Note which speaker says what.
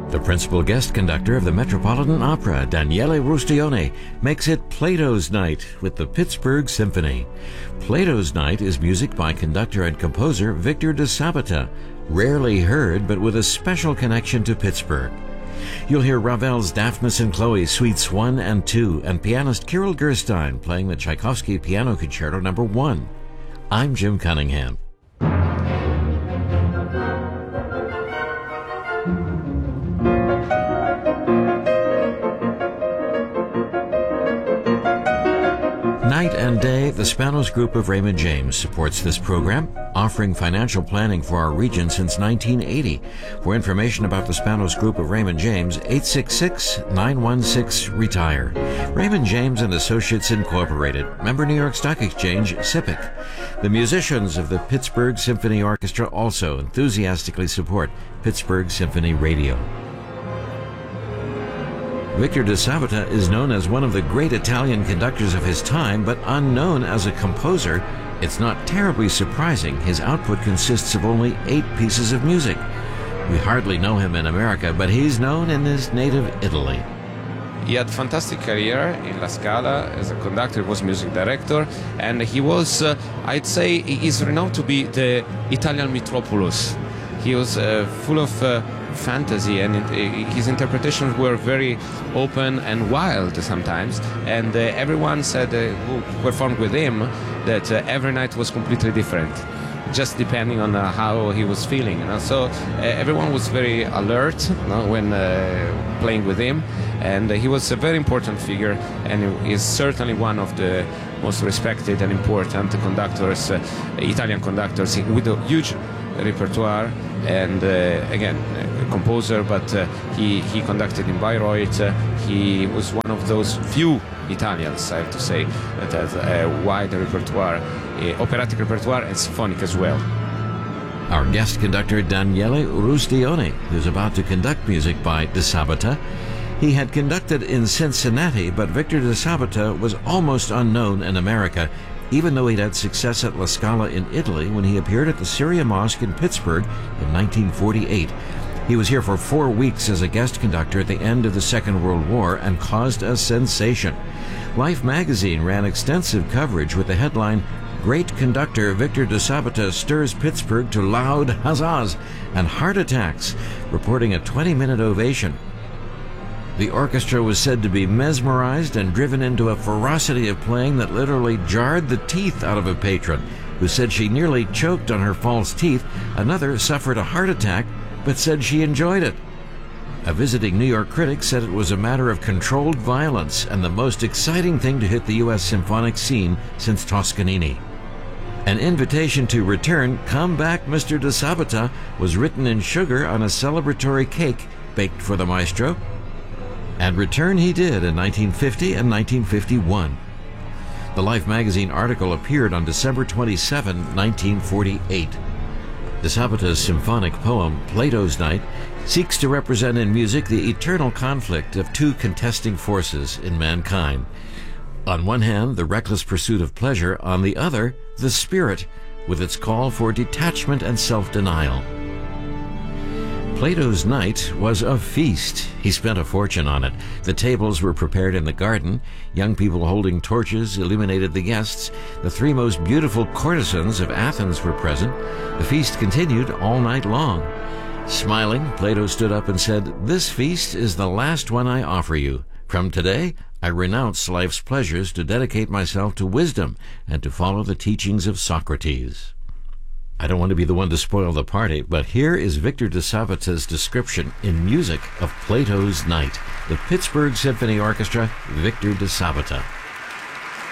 Speaker 1: The principal guest conductor of the Metropolitan Opera, Daniele Rustione, makes it Plato's Night with the Pittsburgh Symphony. Plato's Night is music by conductor and composer Victor DeSabata, rarely heard but with a special connection to Pittsburgh. You'll hear Ravel's Daphnis and Chloe Suites 1 and 2 and pianist Kirill Gerstein playing the Tchaikovsky Piano Concerto No. 1. I'm Jim Cunningham. Night and day, the Spanos Group of Raymond James supports this program, offering financial planning for our region since 1980. For information about the Spanos Group of Raymond James, 866-916-RETIRE. Raymond James and Associates Incorporated, member New York Stock Exchange, SIPC. The musicians of the Pittsburgh Symphony Orchestra also enthusiastically support Pittsburgh Symphony Radio. Victor DeSabata is known as one of the great Italian conductors of his time, but unknown as a composer. It's not terribly surprising his output consists of only 8 pieces of music. We hardly know him in America, but he's known in his native Italy.
Speaker 2: He had a fantastic career in La Scala as a conductor, was music director, and he was, I'd say, he is renowned to be the Italian Mitropoulos. He was full of fantasy, and his interpretations were very open and wild sometimes, and everyone said who performed with him that every night was completely different, just depending on how he was feeling. So everyone was very alert when playing with him, and he was a very important figure, and he is certainly one of the most respected and important conductors, Italian conductors, with a huge repertoire, and again, a composer, but he conducted in Bayreuth. He was one of those few Italians, I have to say, that has a wide repertoire, operatic repertoire and symphonic as well.
Speaker 1: Our guest conductor Daniele Rustione, who's about to conduct music by DeSabata. He had conducted in Cincinnati, but Victor DeSabata was almost unknown in America, even though he'd had success at La Scala in Italy when he appeared at the Syria Mosque in Pittsburgh in 1948. He was here for 4 weeks as a guest conductor at the end of the Second World War and caused a sensation. Life magazine ran extensive coverage with the headline, "Great Conductor Victor DeSabata Stirs Pittsburgh to Loud Huzzahs and Heart Attacks," reporting a 20-minute ovation. The orchestra was said to be mesmerized and driven into a ferocity of playing that literally jarred the teeth out of a patron, who said she nearly choked on her false teeth. Another suffered a heart attack, but said she enjoyed it. A visiting New York critic said it was a matter of controlled violence and the most exciting thing to hit the U.S. symphonic scene since Toscanini. An invitation to return, "Come back, Mr. DeSabata," was written in sugar on a celebratory cake baked for the maestro. And return he did in 1950 and 1951. The Life magazine article appeared on December 27, 1948. DeSabata's symphonic poem, Plato's Night, seeks to represent in music the eternal conflict of 2 contesting forces in mankind. On one hand, the reckless pursuit of pleasure; on the other, the spirit, with its call for detachment and self-denial. Plato's Night was a feast. He spent a fortune on it. The tables were prepared in the garden. Young people holding torches illuminated the guests. The 3 most beautiful courtesans of Athens were present. The feast continued all night long. Smiling, Plato stood up and said, "This feast is the last one I offer you. From today, I renounce life's pleasures to dedicate myself to wisdom and to follow the teachings of Socrates." I don't want to be the one to spoil the party, but here is Victor DeSabata's description in music of Plato's Night. The Pittsburgh Symphony Orchestra, Victor DeSabata.